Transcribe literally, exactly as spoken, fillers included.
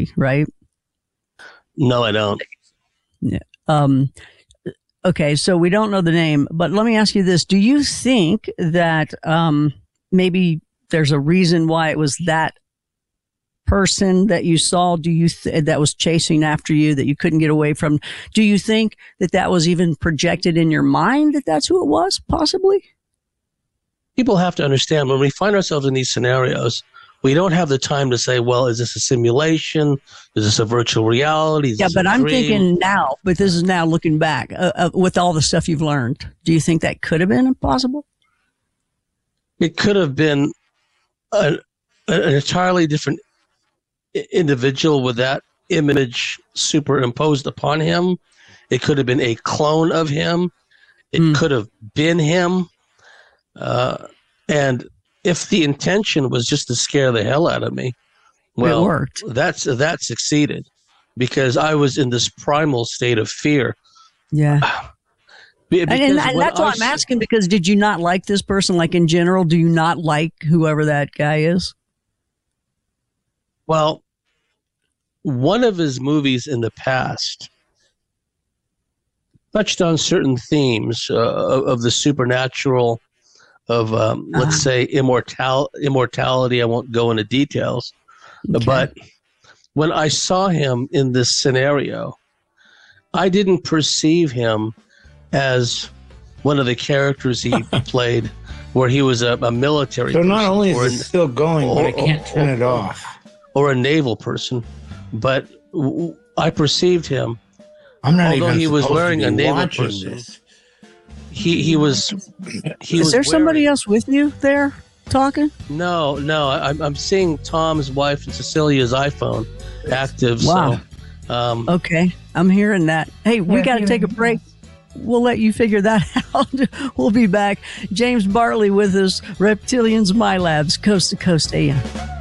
possibly, right? No, I don't. Yeah. Um, okay, so we don't know the name, but let me ask you this. Do you think that um, maybe there's a reason why it was that person that you saw, do you th- that was chasing after you that you couldn't get away from? Do you think that that was even projected in your mind that that's who it was, possibly? People have to understand when we find ourselves in these scenarios, we don't have the time to say, well, is this a simulation? Is this a virtual reality? Is yeah, but I'm dream? thinking now, but this is now looking back uh, uh, with all the stuff you've learned. Do you think that could have been possible? It could have been a, an entirely different individual with that image superimposed upon him. It could have been a clone of him. It mm. could have been him. Uh, and if the intention was just to scare the hell out of me, well, it worked. That's that succeeded because I was in this primal state of fear. Yeah. And, and, and that's why I'm asking, because did you not like this person? Like in general, do you not like whoever that guy is? Well, one of his movies in the past touched on certain themes uh, of, of the supernatural, of, um, let's uh-huh. say, immortal immortality. I won't go into details. Okay. But when I saw him in this scenario, I didn't perceive him as one of the characters he played, where he was a, a military so person. So not only is it an, still going, or, but I can't or, turn or, it off. Or a naval person, but w- I perceived him. I'm not although even he was wearing to a naval person. This. He he was. He is was there wearing, somebody else with you there talking? No, no. I'm I'm seeing Tom's wife and Cecilia's iPhone active. Wow. So, um, okay, I'm hearing that. Hey, we got to take a break. We'll let you figure that out. We'll be back. James Bartley with us, Reptilians My Labs, Coast to Coast A M.